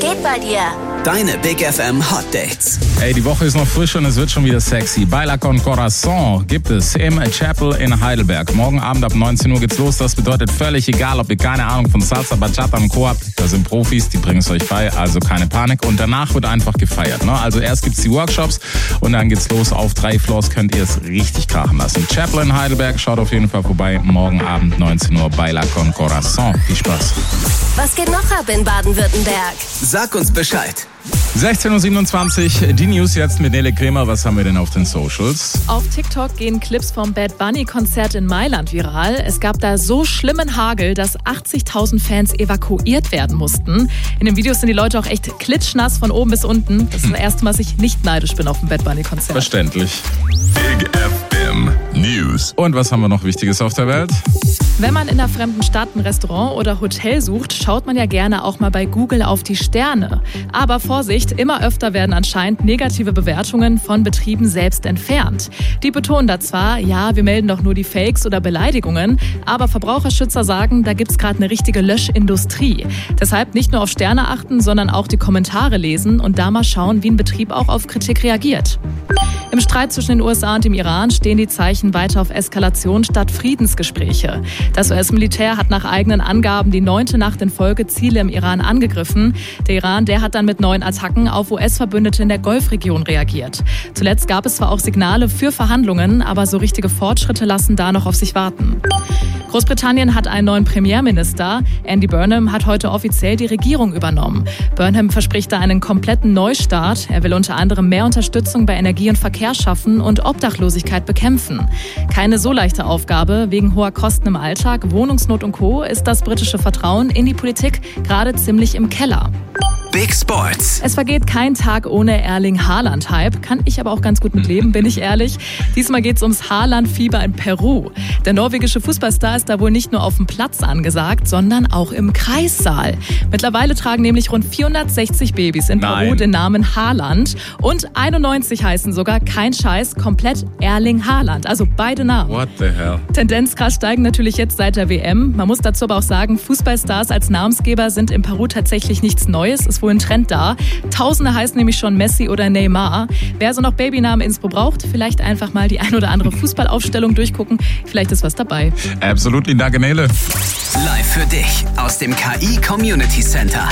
geht bei dir? Deine Big FM Hot Dates. Ey, die Woche ist noch frisch und es wird schon wieder sexy. Baila con Corazon gibt es im Chapel in Heidelberg. Morgen Abend ab 19 Uhr geht's los. Das bedeutet völlig egal, ob ihr keine Ahnung von Salsa, Bachata und Co. habt. Da sind Profis, die bringen es euch bei, also keine Panik. Und danach wird einfach gefeiert. Ne? Also erst gibt's die Workshops und dann geht's los. Auf 3 Floors könnt ihr es richtig krachen lassen. Chapel in Heidelberg, schaut auf jeden Fall vorbei. Morgen Abend 19 Uhr, Baila con Corazon. Viel Spaß. Was geht noch ab in Baden-Württemberg? Sag uns Bescheid. 16.27 Uhr, die News jetzt mit Nele Kremer. Was haben wir denn auf den Socials? Auf TikTok gehen Clips vom Bad Bunny-Konzert in Mailand viral. Es gab da so schlimmen Hagel, dass 80.000 Fans evakuiert werden mussten. In den Videos sind die Leute auch echt klitschnass von oben bis unten. Das ist das erste Mal, dass ich nicht neidisch bin auf ein Bad Bunny-Konzert. Verständlich. Big FM News. Und was haben wir noch Wichtiges auf der Welt? Wenn man in einer fremden Stadt ein Restaurant oder Hotel sucht, schaut man ja gerne auch mal bei Google auf die Sterne. Aber Vorsicht, immer öfter werden anscheinend negative Bewertungen von Betrieben selbst entfernt. Die betonen da zwar, ja, wir melden doch nur die Fakes oder Beleidigungen, aber Verbraucherschützer sagen, da gibt's gerade eine richtige Löschindustrie. Deshalb nicht nur auf Sterne achten, sondern auch die Kommentare lesen und da mal schauen, wie ein Betrieb auch auf Kritik reagiert. Im Streit zwischen den USA und dem Iran stehen die Zeichen weiter auf Eskalation statt Friedensgespräche. Das US-Militär hat nach eigenen Angaben die 9. Nacht in Folge Ziele im Iran angegriffen. Der Iran, der hat dann mit neuen Attacken auf US-Verbündete in der Golfregion reagiert. Zuletzt gab es zwar auch Signale für Verhandlungen, aber so richtige Fortschritte lassen da noch auf sich warten. Großbritannien hat einen neuen Premierminister. Andy Burnham hat heute offiziell die Regierung übernommen. Burnham verspricht da einen kompletten Neustart. Er will unter anderem mehr Unterstützung bei Energie und Verkehr schaffen und Obdachlosigkeit bekämpfen. Keine so leichte Aufgabe. Wegen hoher Kosten im Alltag, Wohnungsnot und Co. ist das britische Vertrauen in die Politik gerade ziemlich im Keller. Big Sports. Es vergeht kein Tag ohne Erling-Haaland-Hype. Kann ich aber auch ganz gut mit leben, bin ich ehrlich. Diesmal geht's ums Haaland-Fieber in Peru. Der norwegische Fußballstar ist da wohl nicht nur auf dem Platz angesagt, sondern auch im Kreissaal. Mittlerweile tragen nämlich rund 460 Babys in Peru den Namen Haaland. Und 91 heißen sogar, kein Scheiß, komplett Erling Haaland. Also beide Namen. What the hell? Tendenz krass steigen natürlich jetzt seit der WM. Man muss dazu aber auch sagen, Fußballstars als Namensgeber sind in Peru tatsächlich nichts Neues. Ist wohl ein Trend da. Tausende heißen nämlich schon Messi oder Neymar. Wer so noch Babynamen Inspo braucht, vielleicht einfach mal die ein oder andere Fußballaufstellung durchgucken. Vielleicht ist was dabei. Absolutely, danke Nele. Live für dich aus dem KI Community Center.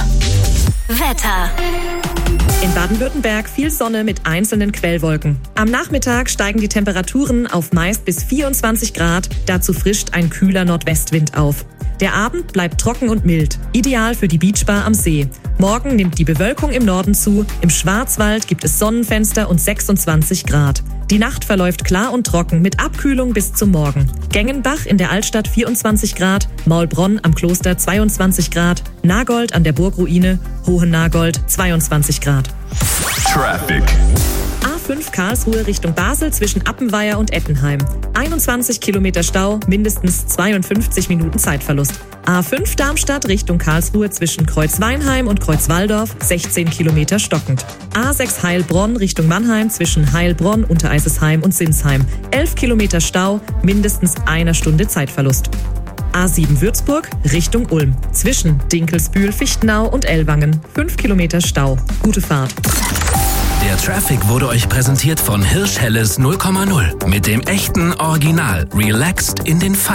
Wetter. In Baden-Württemberg viel Sonne mit einzelnen Quellwolken. Am Nachmittag steigen die Temperaturen auf meist bis 24 Grad. Dazu frischt ein kühler Nordwestwind auf. Der Abend bleibt trocken und mild, ideal für die Beachbar am See. Morgen nimmt die Bewölkung im Norden zu. Im Schwarzwald gibt es Sonnenfenster und 26 Grad. Die Nacht verläuft klar und trocken mit Abkühlung bis zum Morgen. Gengenbach in der Altstadt 24 Grad, Maulbronn am Kloster 22 Grad, Nagold an der Burgruine, Hohennagold 22 Grad. Traffic. A5 Karlsruhe Richtung Basel zwischen Appenweier und Ettenheim. 21 Kilometer Stau, mindestens 52 Minuten Zeitverlust. A5 Darmstadt Richtung Karlsruhe zwischen Kreuzweinheim und Kreuzwaldorf, 16 Kilometer stockend. A6 Heilbronn Richtung Mannheim zwischen Heilbronn, Untereisesheim und Sinsheim. 11 Kilometer Stau, mindestens 1 Stunde Zeitverlust. A7 Würzburg Richtung Ulm zwischen Dinkelsbühl, Fichtenau und Ellwangen. 5 Kilometer Stau. Gute Fahrt. Der Traffic wurde euch präsentiert von Hirsch Helles 0,0 mit dem echten Original Relaxed in den